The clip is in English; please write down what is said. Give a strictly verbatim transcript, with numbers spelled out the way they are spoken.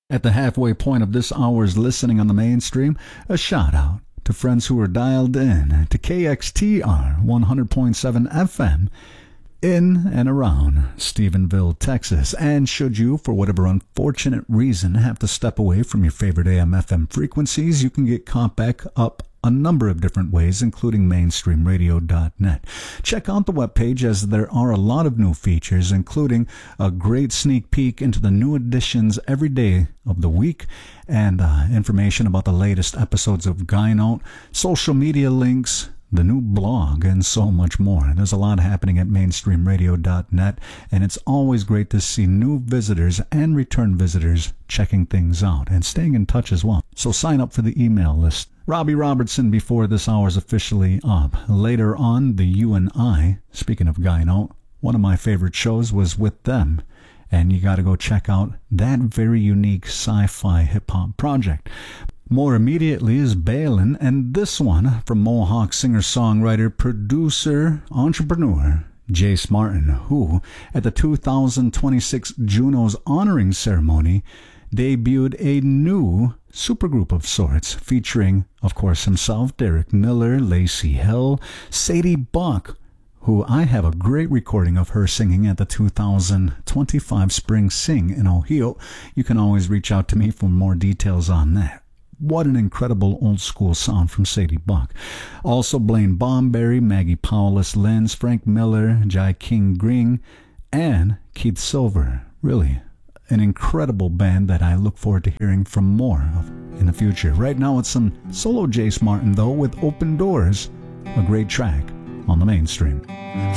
At the halfway point of this hour's listening on the mainstream, a shout out to friends who are dialed in to K X T R one hundred point seven F M in and around Stephenville, Texas. And should you, for whatever unfortunate reason, have to step away from your favorite A M F M frequencies, you can get caught back up a number of different ways, including mainstream radio dot net. Check out the webpage, as there are a lot of new features, including a great sneak peek into the new editions every day of the week, and uh, information about the latest episodes of Guy Note, social media links, the new blog, and so much more. There's a lot happening at mainstream radio dot net, and it's always great to see new visitors and return visitors checking things out and staying in touch as well. So sign up for the email list. Robbie Robertson before this hour's officially up. Later on, the You and I, speaking of Guy Note, one of my favorite shows was with them, and you got to go check out that very unique sci-fi hip-hop project. More immediately is Balin, and this one from Mohawk singer-songwriter, producer, entrepreneur Jace Martin, who at the two thousand twenty-six Junos honoring ceremony debuted a new supergroup of sorts, featuring, of course, himself, Derek Miller, Lacey Hill, Sadie Buck, who I have a great recording of her singing at the two thousand twenty-five Spring Sing in Ohio. You can always reach out to me for more details on that. What an incredible old school sound from Sadie Buck. Also Blaine Bomberry, Maggie Paulus Lenz, Frank Miller, Jai King Green, and Keith Silver. Really an incredible band that I look forward to hearing from more of in the future. Right now it's some solo Jace Martin, though, with Open Doors, a great track on the mainstream.